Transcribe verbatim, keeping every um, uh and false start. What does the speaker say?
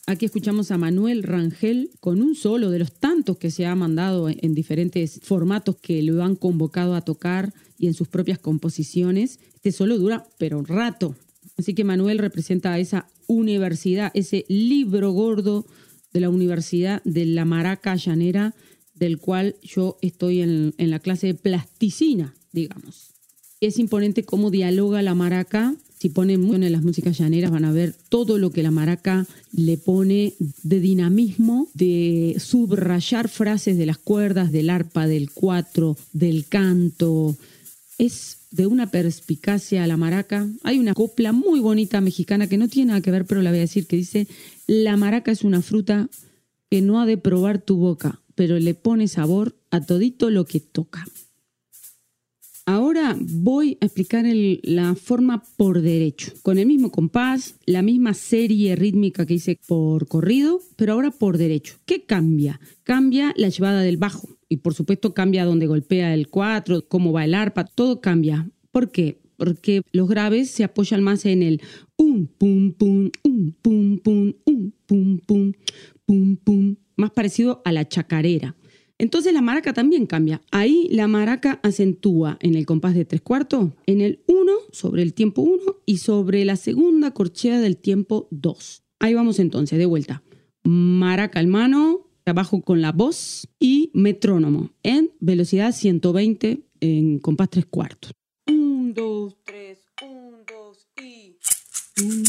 Aquí escuchamos a Manuel Rangel con un solo de los tantos que se ha mandado en diferentes formatos que lo han convocado a tocar y en sus propias composiciones. Este solo dura, pero un rato. Así que Manuel representa a esa universidad, ese libro gordo de la Universidad de la Maraca Llanera, del cual yo estoy en, en la clase de plasticina, digamos. Es imponente cómo dialoga la maraca. Si ponen mucho en las músicas llaneras van a ver todo lo que la maraca le pone de dinamismo, de subrayar frases de las cuerdas, del arpa, del cuatro, del canto. Es de una perspicacia a la maraca. Hay una copla muy bonita mexicana que no tiene nada que ver, pero la voy a decir, que dice: la maraca es una fruta que no ha de probar tu boca, pero le pone sabor a todito lo que toca. Ahora voy a explicar el, la forma por derecho, con el mismo compás, la misma serie rítmica que hice por corrido, pero ahora por derecho. ¿Qué cambia? Cambia la llevada del bajo y por supuesto cambia donde golpea el cuatro, cómo va el arpa, todo cambia. ¿Por qué? Porque los graves se apoyan más en el un, pum, pum, un, pum, pum, un, pum, pum, pum, pum, más parecido a la chacarera. Entonces la maraca también cambia. Ahí la maraca acentúa en el compás de tres cuartos, en el uno sobre el tiempo uno y sobre la segunda corchea del tiempo dos. Ahí vamos entonces, de vuelta. Maraca en mano, abajo con la voz y metrónomo en velocidad ciento veinte en compás tres cuartos. Un, dos, tres, un, dos y...